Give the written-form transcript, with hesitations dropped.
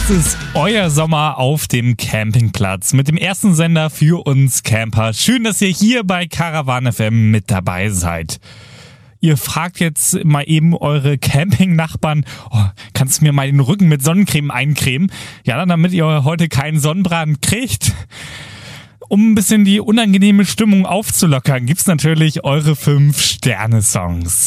Das ist euer Sommer auf dem Campingplatz mit dem ersten Sender für uns Camper. Schön, dass ihr hier bei Caravan FM mit dabei seid. Ihr fragt jetzt mal eben eure Camping-Nachbarn, kannst du mir mal den Rücken mit Sonnencreme eincremen? Ja, dann, damit ihr heute keinen Sonnenbrand kriegt. Um ein bisschen die unangenehme Stimmung aufzulockern, gibt's natürlich eure 5-Sterne-Songs.